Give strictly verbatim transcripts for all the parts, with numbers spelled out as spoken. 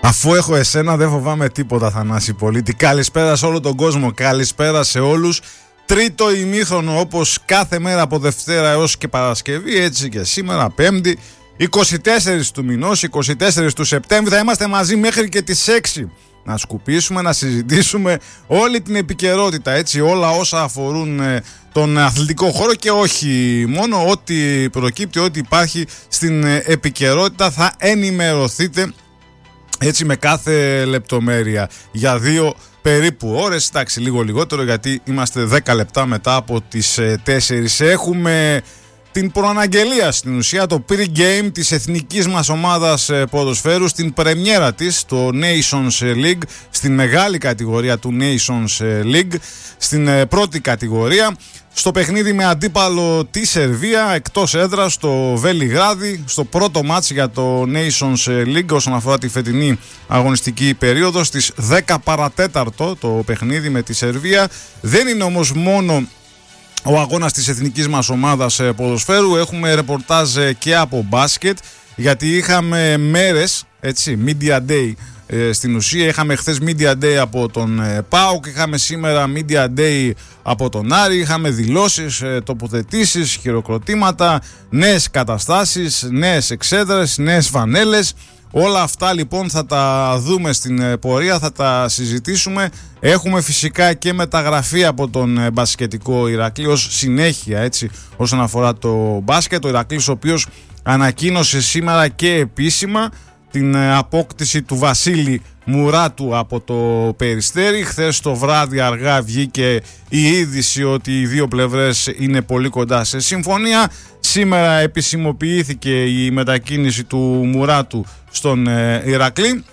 Αφού έχω εσένα δεν φοβάμαι τίποτα, Θανάση Πολίτη. Καλησπέρα σε όλο τον κόσμο, καλησπέρα σε όλους. Τρίτο ημίχρονο όπως κάθε μέρα από Δευτέρα έως και Παρασκευή, έτσι και σήμερα Πέμπτη, είκοσι τέσσερις του μηνός, είκοσι τέσσερις του Σεπτέμβρη. Θα είμαστε μαζί μέχρι και τις έξι να σκουπίσουμε, να συζητήσουμε όλη την επικαιρότητα, έτσι, όλα όσα αφορούν ε, τον αθλητικό χώρο και όχι μόνο, ό,τι προκύπτει, ό,τι υπάρχει στην ε, επικαιρότητα θα ενημερωθείτε έτσι με κάθε λεπτομέρεια για δύο περίπου ώρες, εντάξει λίγο λιγότερο γιατί είμαστε δέκα λεπτά μετά από τις ε, τέσσερις. Έχουμε την προαναγγελία στην ουσία, το pre-game της εθνικής μας ομάδας ε, ποδοσφαίρου στην πρεμιέρα της, το Nations League, στην μεγάλη κατηγορία του Nations League, στην ε, πρώτη κατηγορία, στο παιχνίδι με αντίπαλο τη Σερβία εκτός έδρας στο Βελιγράδι, στο πρώτο μάτς για το Nations League όσον αφορά τη φετινή αγωνιστική περίοδο, στις δέκα παρατέταρτο το παιχνίδι με τη Σερβία. Δεν είναι όμως μόνο ο αγώνας της εθνικής μας ομάδας ποδοσφαίρου, έχουμε ρεπορτάζ και από μπάσκετ, γιατί είχαμε μέρες, έτσι, Media Day ε, στην ουσία. Είχαμε χθες Media Day από τον ε, ΠΑΟΚ, είχαμε σήμερα Media Day από τον Άρη, είχαμε δηλώσεις, ε, τοποθετήσεις, χειροκροτήματα, νέες καταστάσεις, νέες εξέδρες, νέες φανέλες. Όλα αυτά λοιπόν θα τα δούμε στην πορεία, θα τα συζητήσουμε. Έχουμε φυσικά και μεταγραφή από τον μπασκετικό Ηρακλή ως συνέχεια, έτσι, όσον αφορά το μπάσκετ. Ο Ηρακλής ο οποίος ανακοίνωσε σήμερα και επίσημα την απόκτηση του Βασίλη Μουράτου από το Περιστέρι. Χθες το βράδυ αργά βγήκε η είδηση ότι οι δύο πλευρές είναι πολύ κοντά σε συμφωνία. Σήμερα επισημοποιήθηκε η μετακίνηση του Μουράτου στον Ηρακλή.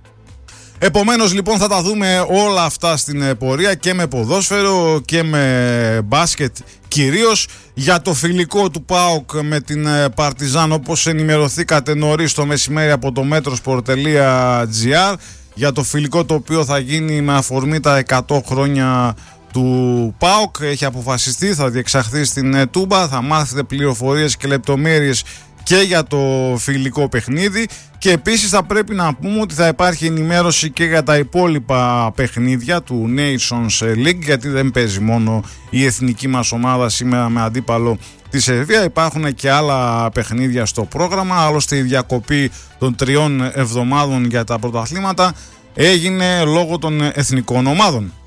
Επομένως λοιπόν θα τα δούμε όλα αυτά στην πορεία και με ποδόσφαιρο και με μπάσκετ κυρίως. Για το φιλικό του ΠΑΟΚ με την Παρτιζάν, όπως ενημερωθήκατε νωρίς το μεσημέρι από το metrosport τελεία gr, για το φιλικό το οποίο θα γίνει με αφορμή τα εκατό χρόνια του ΠΑΟΚ, έχει αποφασιστεί, θα διεξαχθεί στην Τούμπα. Θα μάθετε πληροφορίες και λεπτομέρειες και για το φιλικό παιχνίδι και επίσης θα πρέπει να πούμε ότι θα υπάρχει ενημέρωση και για τα υπόλοιπα παιχνίδια του Nations League, γιατί δεν παίζει μόνο η εθνική μας ομάδα σήμερα με αντίπαλο τη Σερβία, υπάρχουν και άλλα παιχνίδια στο πρόγραμμα. Άλλωστε η διακοπή των τριών εβδομάδων για τα πρωταθλήματα έγινε λόγω των εθνικών ομάδων.